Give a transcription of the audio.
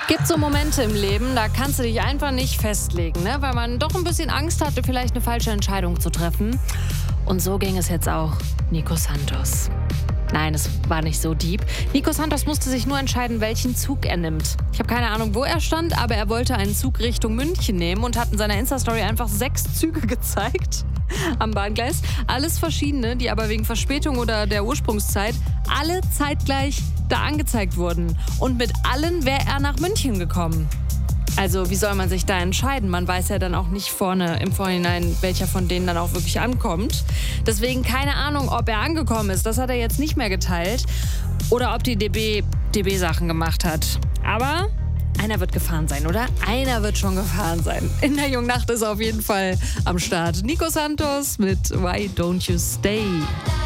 Gibt so Momente im Leben, da kannst du dich einfach nicht festlegen, ne? Weil man doch ein bisschen Angst hatte, vielleicht eine falsche Entscheidung zu treffen. Und so ging es jetzt auch Nico Santos. Nein, es war nicht so deep. Nico Santos musste sich nur entscheiden, welchen Zug er nimmt. Ich habe keine Ahnung, wo er stand, aber er wollte einen Zug Richtung München nehmen und hat in seiner Insta-Story einfach 6 Züge gezeigt am Bahngleis. Alles verschiedene, die aber wegen Verspätung oder der Ursprungszeit alle zeitgleich da angezeigt wurden. Und mit allen wäre er nach München gekommen. Also wie soll man sich da entscheiden? Man weiß ja dann auch nicht im Vorhinein, welcher von denen dann auch wirklich ankommt. Deswegen keine Ahnung, ob er angekommen ist. Das hat er jetzt nicht mehr geteilt. Oder ob die DB Sachen gemacht hat. Aber einer wird gefahren sein, oder? Einer wird schon gefahren sein. In der jungen Nacht ist er auf jeden Fall am Start. Nico Santos mit Why Don't You Stay?